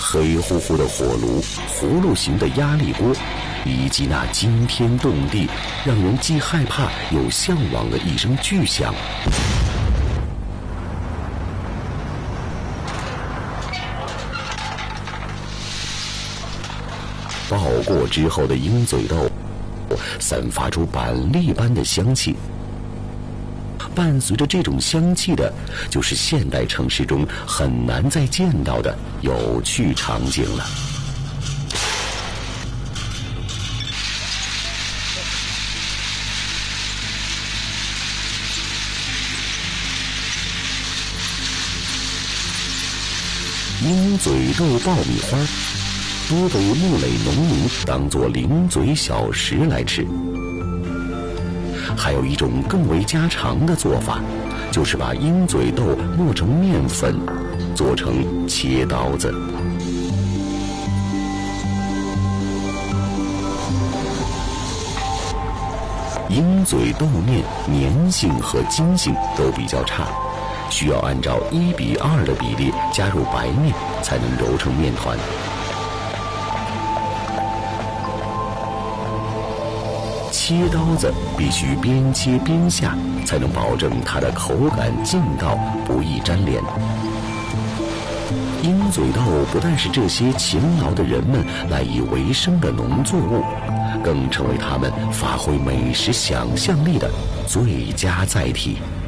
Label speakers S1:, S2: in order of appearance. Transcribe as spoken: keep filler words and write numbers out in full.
S1: 黑乎乎的火炉、葫芦形的压力锅，以及那惊天动地、让人既害怕又向往的一声巨响。爆过之后的鹰嘴豆散发出板栗般的香气，伴随着这种香气的，就是现代城市中很难再见到的有趣场景了。鹰嘴豆爆米花多被木垒农民当作零嘴小食来吃。还有一种更为家常的做法，就是把鹰嘴豆磨成面粉，做成切刀子。鹰嘴豆面粘性和筋性都比较差，需要按照一比二的比例加入白面，才能揉成面团。切刀子必须边切边下，才能保证它的口感劲道，不易粘连。鹰嘴豆不但是这些勤劳的人们赖以为生的农作物，更成为他们发挥美食想象力的最佳载体。